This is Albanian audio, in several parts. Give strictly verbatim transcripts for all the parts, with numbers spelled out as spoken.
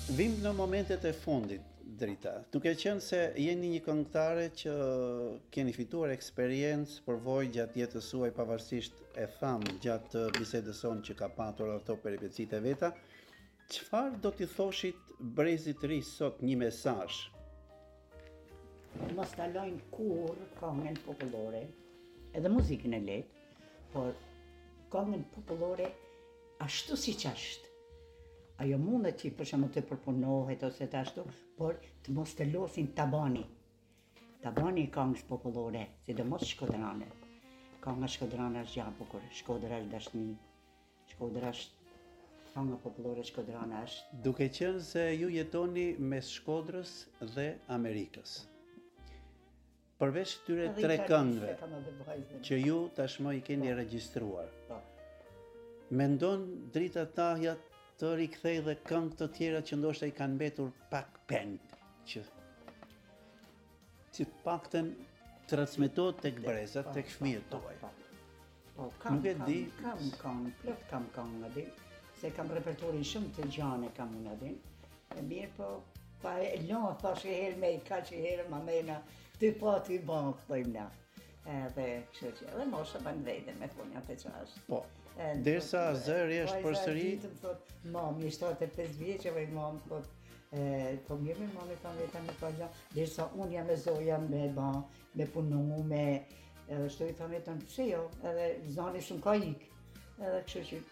Vim në momentet e fundit, Drita. Duke qenë se jeni një këngëtare që keni fituar eksperiencë përvojë gjatë jetës suaj pavarësisht e thamë gjatë bisedës sonë që ka patur ato peripecitë e veta, çfarë do t'i thoshit brezit të ri sot një mesazh? Mos ta lojnë kur këngën popullore, edhe muzikën e lehtë, por këngën popullore ashtu siç është. Ajo mundet që për shembull të përpunohet ose të ashtu, por të mos të losin tabani. Tabani i këngës popullore, sidomos shkodrane. Kënga shkodrane është gjë e bukur, Shkodra është dashni, Shkodra është kënga popullore shkodrane është. Duke qenë se ju jetoni mes Shkodrës dhe Amerikës. Përveç këtyre tre këngëve që ju tashmë i keni regjistruar. Mendon Drita Tahja të rikthej dhe këngë të tjera që ndoshta i kanë mbetur pak pend, që që paktën transmetohet tek brezat, tek fëmijët tuaj. Po, kam, Nuk e kam, di. kam, kam, plot kam këngë di, se kam repertorin shumë të gjane kam unë di. E mirë po, pa e lo, thash e herë me i ka që herë ma mena, ty po ty bon, thojmë na. Edhe kështu që, edhe mosha ban vete me thonja të qashtë. Po, derisa zëri është përsëri. Vajza e thot, mami, shtatë e pesë vjeqe, vaj mam, thot, po mirë me mami thamë veta me ka gjanë, derisa unë jam e zoja me ba, me punu, me, edhe shtu i thamë vetën, pse jo, edhe zani shumë ka ik, edhe kështu që,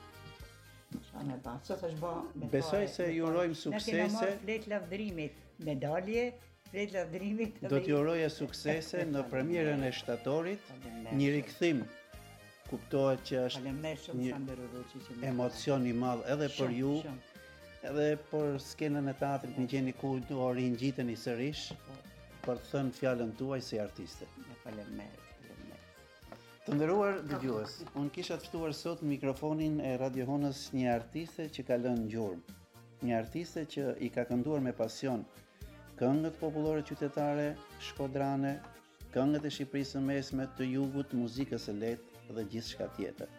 qa me ba, sot është ba, me Besoj se ju urojmë suksese. Ne kena marrë flet lavdërimit, medalje, flet lavdërimit. Do t'ju uroja suksese në premierën e shtatorit, një rikthim kuptohet që është një emocion i madh edhe për ju, edhe për skenën e teatrit në gjeni ku do ringjiteni sërish, për të thënë fjalën tuaj si artiste. Faleminderit, faleminderit. Të nderuar dëgjues, unë kisha të ftuar sot në mikrofonin e Radio Honës një artiste që ka lënë gjurmë, një artiste që i ka kënduar me pasion këngët popullore qytetare, shkodrane, këngët e Shqipërisë së Mesme, të Jugut, muzikës së lehtë dhe gjithçka tjetër.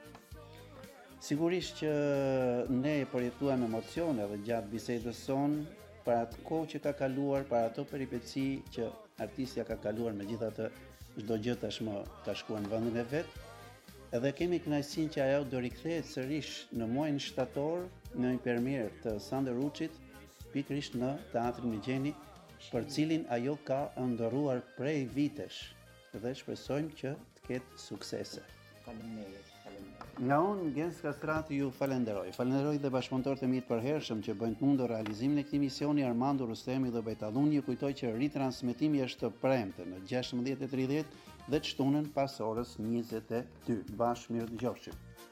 Sigurisht që ne e përjetuam emocione dhe gjatë bisedës sonë për atë kohë që ka kaluar, për ato peripeci që artistja ka kaluar, megjithatë çdo gjë tashmë ka shkuar në vendin e vet. Edhe kemi kënaqësinë që ajo do rikthehet sërish në muajin shtator në një premierë të Sander Uçit, pikërisht në Teatrin e Gjeni, për cilin ajo ka ndërruar prej vitesh dhe shpresojmë që të ketë suksese. Faleminderit, faleminderit. Nga unë, Gens Kastrati, ju falenderoj. Falenderoj dhe bashkëpunëtorët e mi të përhershëm që bëjnë të mundur realizimin e këtij misioni, Armando Rustemi dhe Bejtallun. Ju kujtoj që ritransmetimi është të premte në gjashtëmbëdhjetë e tridhjetë dhe të shtunën pas orës njëzet e dy. Bashkë mirë dëgjofshim.